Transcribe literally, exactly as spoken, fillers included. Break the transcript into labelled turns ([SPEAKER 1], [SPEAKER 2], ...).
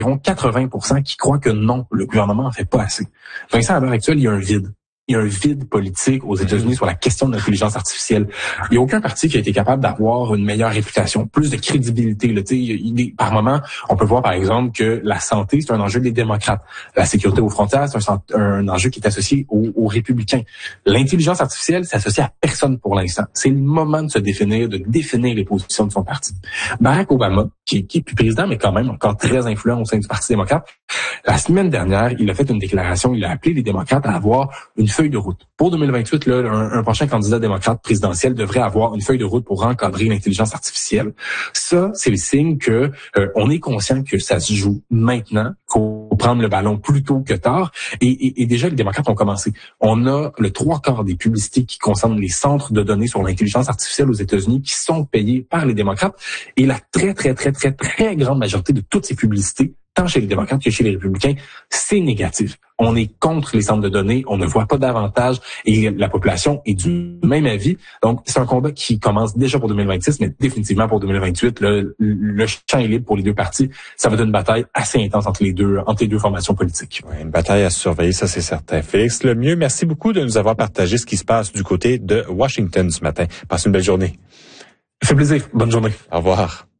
[SPEAKER 1] quatre-vingts pour cent qui croient que non, le gouvernement en fait pas assez. Vincent, à l'heure actuelle, il y a un vide. Il y a un vide politique aux États-Unis sur la question de l'intelligence artificielle. Il n'y a aucun parti qui a été capable d'avoir une meilleure réputation, plus de crédibilité. Là, il est, par moment, on peut voir par exemple que la santé, c'est un enjeu des démocrates. La sécurité aux frontières, c'est un, un enjeu qui est associé aux, aux républicains. L'intelligence artificielle s'associe à personne pour l'instant. C'est le moment de se définir, de définir les positions de son parti. Barack Obama, qui, qui est plus président, mais quand même encore très influent au sein du Parti démocrate, la semaine dernière, il a fait une déclaration. Il a appelé les démocrates à avoir une feuille de route. Pour deux mille vingt-huit, là, un, un prochain candidat démocrate présidentiel devrait avoir une feuille de route pour encadrer l'intelligence artificielle. Ça, c'est le signe que euh, on est conscient que ça se joue maintenant, qu'il faut prendre le ballon plus tôt que tard. Et, et, et déjà, les démocrates ont commencé. On a le trois quarts des publicités qui concernent les centres de données sur l'intelligence artificielle aux États-Unis qui sont payés par les démocrates. Et la très, très, très, très, très grande majorité de toutes ces publicités, tant chez les démocrates que chez les républicains, c'est négatif. On est contre les centres de données, on ne voit pas d'avantage et la population est du même avis. Donc, c'est un combat qui commence déjà pour deux mille vingt-six, mais définitivement pour deux mille vingt-huit. Le, le champ est libre pour les deux partis. Ça va être une bataille assez intense entre les deux, entre les deux formations politiques.
[SPEAKER 2] Ouais, une bataille à surveiller, ça c'est certain. Félix Lemieux, merci beaucoup de nous avoir partagé ce qui se passe du côté de Washington ce matin. Passe une belle journée.
[SPEAKER 1] Ça fait plaisir. Bonne journée.
[SPEAKER 2] Au revoir.